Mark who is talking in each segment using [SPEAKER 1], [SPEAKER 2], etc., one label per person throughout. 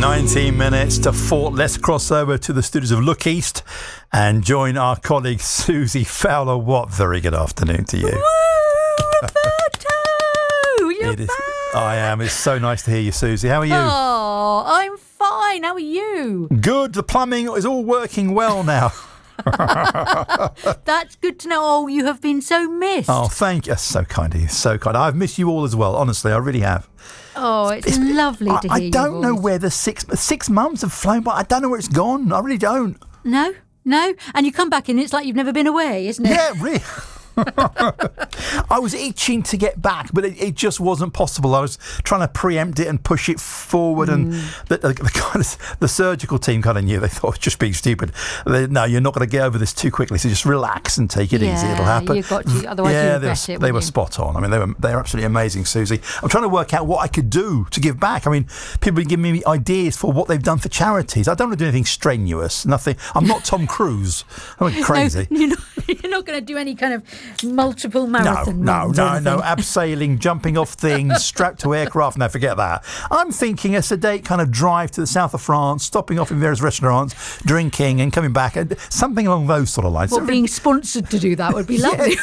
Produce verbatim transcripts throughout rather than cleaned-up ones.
[SPEAKER 1] nineteen minutes to four. Let's cross over to the studios of Look East and join our colleague Susie Fowler-Watt. Very good afternoon to you.
[SPEAKER 2] Woo, Roberto! You're
[SPEAKER 1] It is,
[SPEAKER 2] back!
[SPEAKER 1] I am. It's so nice to hear you, Susie. How are you?
[SPEAKER 2] Oh, I'm fine. How are you?
[SPEAKER 1] Good. The plumbing is all working well now.
[SPEAKER 2] That's good to know. Oh, you have been so missed.
[SPEAKER 1] Oh, thank you. So kind of you. So kind. I've missed you all as well. Honestly, I really have.
[SPEAKER 2] Oh, it's,
[SPEAKER 1] It's-
[SPEAKER 2] lovely
[SPEAKER 1] I,
[SPEAKER 2] to hear
[SPEAKER 1] I
[SPEAKER 2] your
[SPEAKER 1] don't know
[SPEAKER 2] voice.
[SPEAKER 1] where the six six months have flown by. I don't know where it's gone. I really don't.
[SPEAKER 2] No, no. And you come back and it's like you've never been away, isn't it?
[SPEAKER 1] Yeah, really. I was itching to get back, but it, it just wasn't possible. I was trying to preempt it and push it forward,
[SPEAKER 2] Mm.
[SPEAKER 1] and the, the, the kind of the surgical team kind of knew. They thought it was just being stupid. They, no, you're not going to get over this too quickly. So just relax and take it
[SPEAKER 2] Yeah,
[SPEAKER 1] easy. It'll happen.
[SPEAKER 2] you've got to, otherwise
[SPEAKER 1] yeah,
[SPEAKER 2] you'll
[SPEAKER 1] they,
[SPEAKER 2] regret
[SPEAKER 1] were,
[SPEAKER 2] it,
[SPEAKER 1] they were
[SPEAKER 2] wouldn't you?
[SPEAKER 1] spot on. I mean, they were they were absolutely amazing, Susie. I'm trying to work out what I could do to give back. I mean, people have given me ideas for what they've done for charities. I don't want to do anything strenuous. Nothing. I'm not Tom Cruise. I'm crazy.
[SPEAKER 2] No, you're not, you're not going to do any kind of multiple
[SPEAKER 1] No,
[SPEAKER 2] marathon
[SPEAKER 1] no,
[SPEAKER 2] runs or
[SPEAKER 1] no, no.
[SPEAKER 2] anything.
[SPEAKER 1] Abseiling, jumping off things, strapped to aircraft. No, forget that. I'm thinking a sedate kind of drive to the south of France, stopping off in various restaurants, drinking and coming back. and Something along those sort of lines.
[SPEAKER 2] Well, being sponsored to do that would be lovely.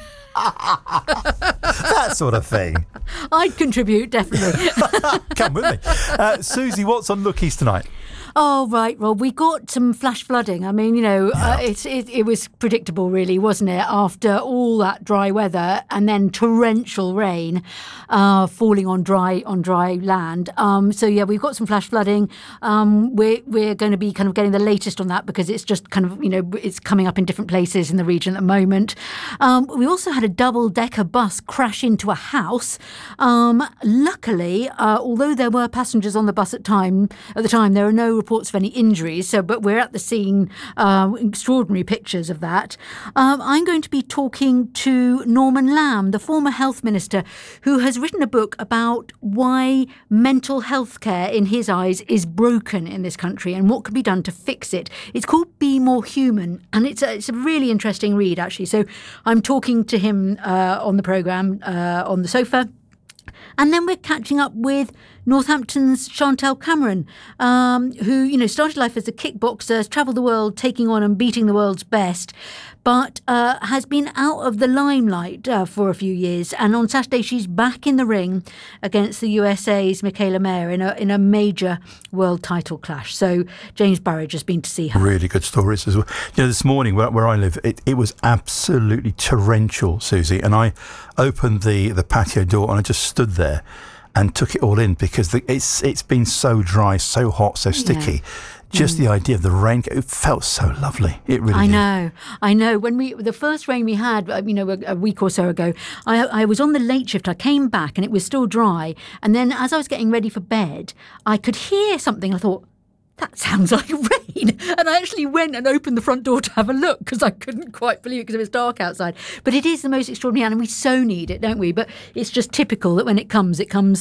[SPEAKER 1] That sort of thing.
[SPEAKER 2] I'd contribute, definitely.
[SPEAKER 1] Come with me. Uh, Susie, what's on Look East tonight?
[SPEAKER 2] Oh, right, Rob. We got some flash flooding. I mean, you know, uh, it's, it, it was predictable, really, wasn't it? After all that dry weather and then torrential rain uh, falling on dry on dry land. Um, so, yeah, we've got some flash flooding. Um, we're, we're going to be kind of getting the latest on that because it's just kind of, you know, it's coming up in different places in the region at the moment. Um, we also had a double-decker bus crash into a house. Um, luckily, uh, although there were passengers on the bus at time at the time, there are no reports of any injuries. So, but we're at the scene. Uh, extraordinary pictures of that. Um, I'm going to be talking to Norman Lamb, the former health minister, who has written a book about why mental health care, in his eyes, is broken in this country and what can be done to fix it. It's called Be More Human, and it's a, it's a really interesting read, actually. So, I'm talking to him uh, on the programme uh, on the sofa. And then we're catching up with Northampton's Chantel Cameron, um, who, you know, started life as a kickboxer, has travelled the world, taking on and beating the world's best, but uh, has been out of the limelight uh, for a few years. And on Saturday, she's back in the ring against the U S A's Michaela Mayer in a in a major world title clash. So James Barrage has been to see her.
[SPEAKER 1] Really good stories as well. You know, this morning where, where I live, it, it was absolutely torrential, Susie, and I opened the, the patio door and I just stood there and took it all in because the, it's it's been so dry, so hot, so sticky.
[SPEAKER 2] Yeah.
[SPEAKER 1] Just
[SPEAKER 2] Mm.
[SPEAKER 1] the idea of the rain, it felt so lovely. It really
[SPEAKER 2] I
[SPEAKER 1] did.
[SPEAKER 2] know, I know. When we the first rain we had, uh, you know, a, a week or so ago, I I was on the late shift. I came back and it was still dry. And then as I was getting ready for bed, I could hear something. I thought, that sounds like rain. And I actually went and opened the front door to have a look because I couldn't quite believe it because it was dark outside. But it is the most extraordinary, and we so need it, don't we? But it's just typical that when it comes, it comes